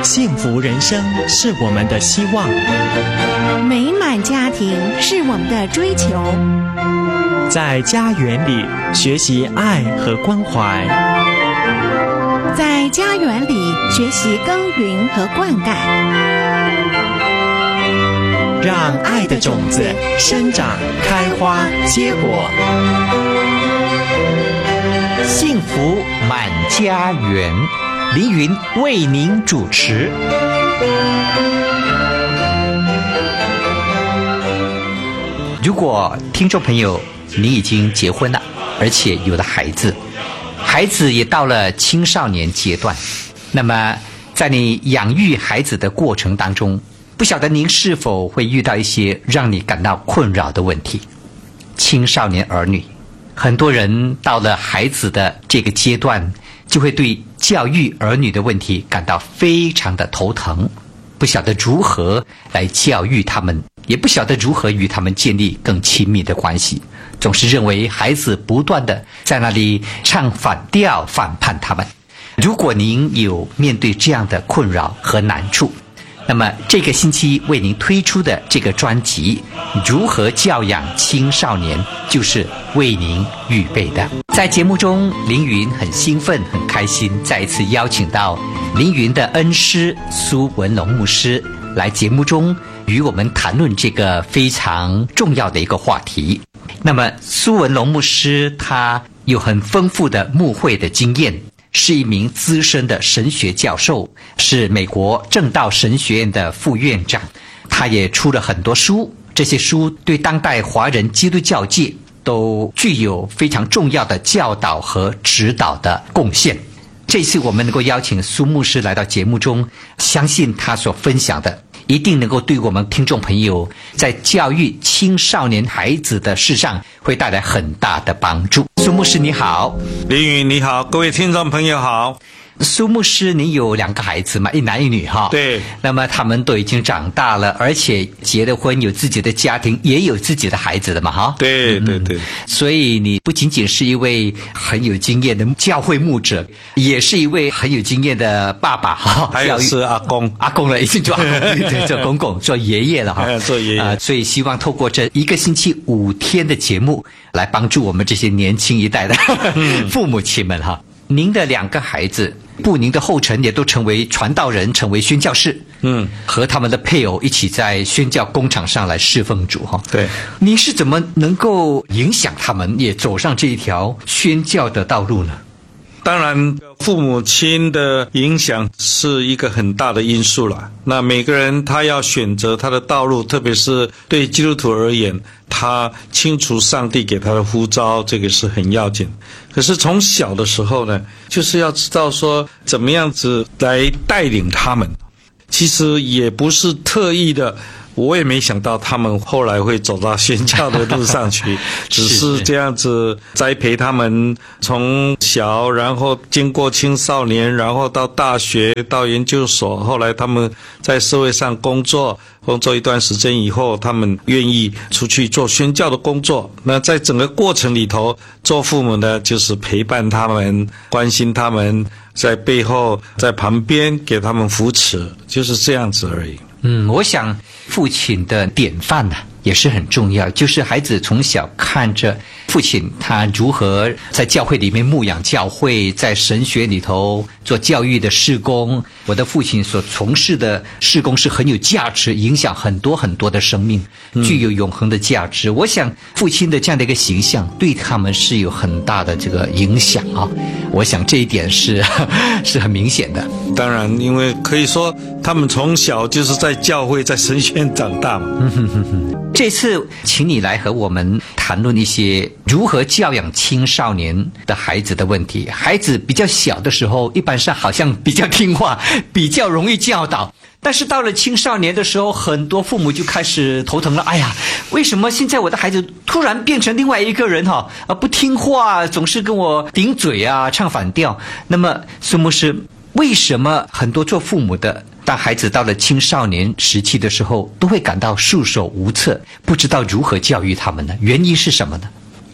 幸福人生是我们的希望， 美满家庭是我们的追求。 在家园里学习爱和关怀， 在家园里学习耕耘和灌溉， 让爱的种子生长、开花、结果。 幸福满家园，凌云为您主持。如果听众朋友你已经结婚了，而且有了孩子，孩子也到了青少年阶段，那么在你养育孩子的过程当中，不晓得您是否会遇到一些让你感到困扰的问题。青少年儿女，很多人到了孩子的这个阶段，就会对教育儿女的问题感到非常的头疼，不晓得如何来教育他们，也不晓得如何与他们建立更亲密的关系，总是认为孩子不断的在那里唱反调，反叛他们。如果您有面对这样的困扰和难处，那么这个星期为您推出的这个专辑如何教养青少年，就是为您预备的。在节目中，凌云很兴奋很开心，再一次邀请到凌云的恩师苏文龙牧师来节目中与我们谈论这个非常重要的一个话题。那么苏文龙牧师他有很丰富的牧会的经验，是一名资深的神学教授，是美国正道神学院的副院长。他也出了很多书，这些书对当代华人基督教界都具有非常重要的教导和指导的贡献。这次我们能够邀请苏牧师来到节目中，相信他所分享的一定能够对我们听众朋友在教育青少年孩子的事上会带来很大的帮助。苏牧师你好。 凌云你好，各位听众朋友好。 苏牧师，你有2个孩子嘛，一男一女哈？ 对。 那么他们都已经长大了，而且结了婚，有自己的家庭，也有自己的孩子的嘛哈？ 对对对。 所以你不仅仅是一位很有经验的教会牧者，也是一位很有经验的爸爸哈。 还有是阿公了，已经做阿公，对，做公公，做爷爷了哈。 做爷爷。 所以希望透过这1个星期5天的节目，来帮助我们这些年轻一代的父母亲们哈。您的2个孩子步您的后尘，也都成为传道人，成为宣教士，和他们的配偶一起在宣教工场上来侍奉主哈。 对， 你是怎么能够影响他们也走上这一条宣教的道路呢？ 当然父母亲的影响是一个很大的因素了。那每个人他要选择他的道路，特别是对基督徒而言，他清楚上帝给他的呼召，这个是很要紧。可是从小的时候呢，就是要知道说怎么样子来带领他们。其实也不是特意的，我也没想到他们后来会走到宣教的路上去，只是这样子栽培他们，从小然后经过青少年，然后到大学，到研究所，后来他们在社会上工作一段时间以后，他们愿意出去做宣教的工作。那在整个过程里头，做父母的就是陪伴他们，关心他们，在背后在旁边给他们扶持，就是这样子而已。 我想父亲的典范呢，也是很重要，就是孩子从小看着父亲他如何在教会里面牧养教会，在神学里头做教育的事工。我的父亲所从事的事工是很有价值，影响很多很多的生命，具有永恒的价值。我想父亲的这样的一个形象对他们是有很大的这个影响啊。我想这一点是很明显的。 当然，因为可以说他们从小就是在教会在神学院长大嘛。 这次请你来和我们谈论一些如何教养青少年的孩子的问题。孩子比较小的时候，一般上好像比较听话，比较容易教导，但是到了青少年的时候，很多父母就开始头疼了。哎呀，为什么现在我的孩子突然变成另外一个人不听话，总是跟我顶嘴啊，唱反调。那么苏牧师，为什么很多做父母的当孩子到了青少年时期的时候，都会感到束手无策，不知道如何教育他们呢？原因是什么呢？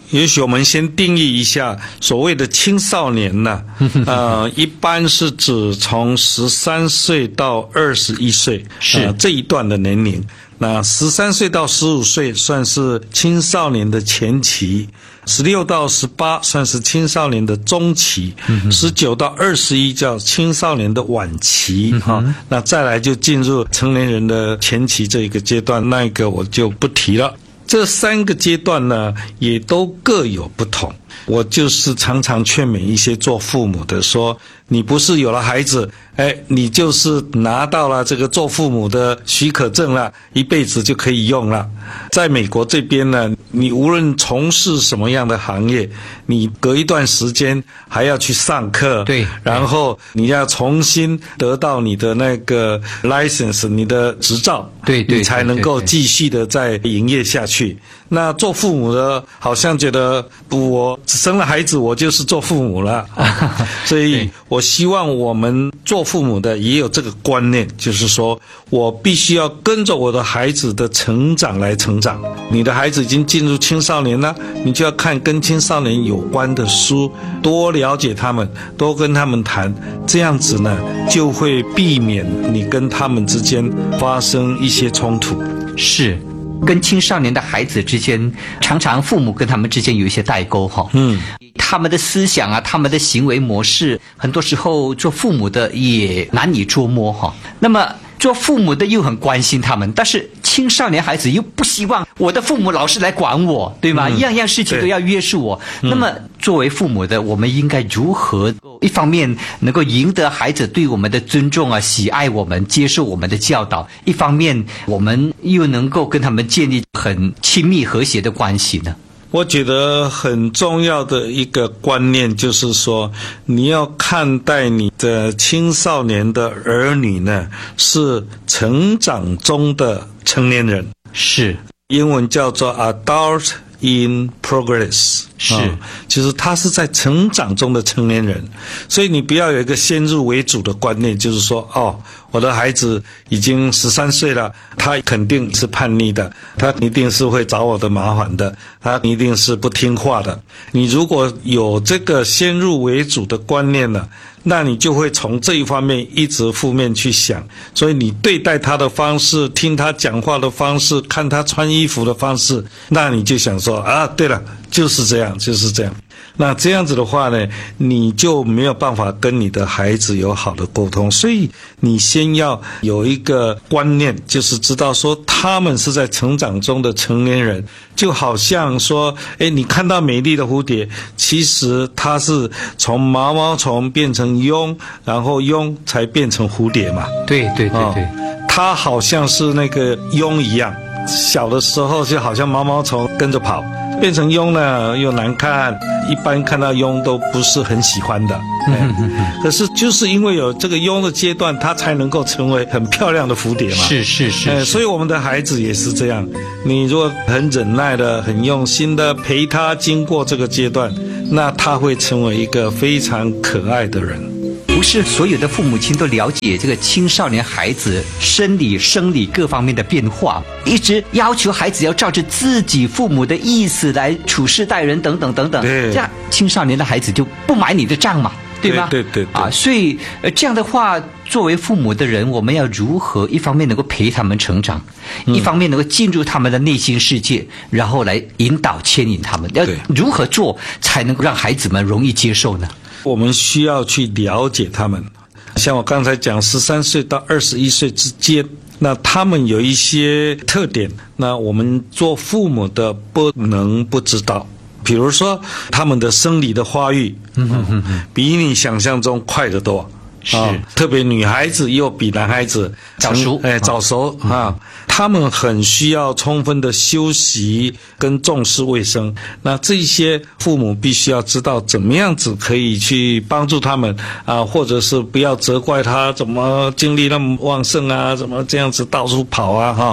也许我们先定义一下所谓的青少年呢，一般是指从13岁到21岁是这一段的年龄。那13岁到15岁算是青少年的前期，16到18算是青少年的中期，19到21叫青少年的晚期那再来就进入成年人的前期这一个阶段，那一个我就不提了。这3个阶段呢，也都各有不同。我就是常常劝勉一些做父母的说，你不是有了孩子，你就是拿到了这个做父母的许可证了，一辈子就可以用了。在美国这边呢，你无论从事什么样的行业，你隔一段时间还要去上课， 对， 然后你要重新得到你的那个 license， 你的执照， 对， 你才能够继续的再营业下去。那做父母的好像觉得我生了孩子我就是做父母了所以我希望我们做父母的也有这个观念，就是说我必须要跟着我的孩子的成长来成长。你的孩子已经进入青少年了，你就要看跟青少年有关的书，多了解他们，多跟他们谈，这样子呢就会避免你跟他们之间发生一些冲突。 是跟青少年的孩子之间，常常父母跟他们之间有一些代沟他们的思想啊，他们的行为模式，很多时候做父母的也难以捉摸那么做父母的又很关心他们，但是青少年孩子又不希望我的父母老是来管我，对吗？样样事情都要约束我。那么作为父母的，我们应该如何一方面能够赢得孩子对我们的尊重啊，喜爱我们，接受我们的教导，一方面我们又能够跟他们建立很亲密和谐的关系呢？ 我觉得很重要的一个观念就是说，你要看待你的青少年的儿女呢，是成长中的成年人， 是英文叫做 adult in progress， 就是他是在成长中的成年人。所以你不要有一个先入为主的观念，就是说我的孩子已经13岁了，他肯定是叛逆的，他一定是会找我的麻烦的，他一定是不听话的。你如果有这个先入为主的观念呢，那你就会从这一方面一直负面去想，所以你对待他的方式，听他讲话的方式，看他穿衣服的方式，那你就想说对了，就是这样，就是这样。那这样子的话呢，你就没有办法跟你的孩子有好的沟通。所以你先要有一个观念，就是知道说他们是在成长中的成年人，就好像说你看到美丽的蝴蝶，其实它是从毛毛虫变成蛹，然后蛹才变成蝴蝶嘛。 对， 它好像是那个蛹一样，小的时候就好像毛毛虫跟着跑，变成蛹呢又难看，一般看到蛹都不是很喜欢的。可是就是因为有这个蛹的阶段，它才能够成为很漂亮的蝴蝶嘛。 是所以我们的孩子也是这样，你如果很忍耐的、很用心的陪他经过这个阶段，那他会成为一个非常可爱的人。 不是所有的父母亲都了解这个青少年孩子生理、生理各方面的变化，一直要求孩子要照着自己父母的意思来处事待人等等等等，这样青少年的孩子就不买你的账嘛，对吗？ 对所以这样的话，作为父母的人，我们要如何一方面能够陪他们成长，一方面能够进入他们的内心世界，然后来引导牵引他们，要如何做才能够让孩子们容易接受呢？ 我们需要去了解他们，像我刚才讲13岁到21岁之间，那他们有一些特点，那我们做父母的不能不知道。比如说他们的生理的发育比你想象中快得多，特别女孩子又比男孩子早熟他们很需要充分的休息跟重视卫生。那这些父母必须要知道怎么样子可以去帮助他们或者是不要责怪他怎么精力那么旺盛怎么这样子到处跑他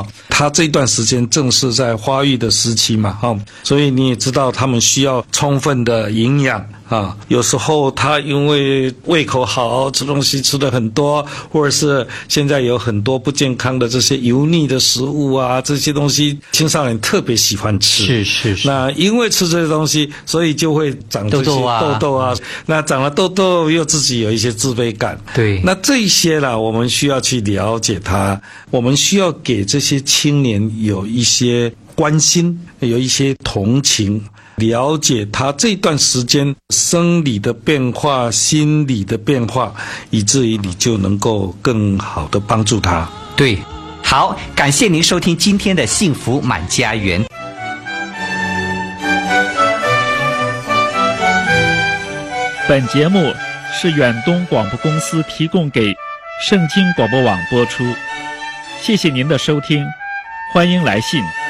他这段时间正是在发育的时期嘛，所以你也知道他们需要充分的营养啊。有时候他因为胃口好，吃东西吃的很多，或者是现在有很多不健康的这些油腻的食物啊，这些东西青少年特别喜欢吃。 是。 那因为吃这些东西，所以就会长这些痘痘啊。那长了痘痘又自己有一些自卑感。 对。 那这些啦，我们需要去了解他，我们需要给这些青年有一些关心，有一些同情，了解他这段时间生理的变化、心理的变化，以至于你就能够更好的帮助他。 对，好，感谢您收听今天的幸福满家园。 本节目是远东广播公司提供给圣经广播网播出，谢谢您的收听，欢迎来信。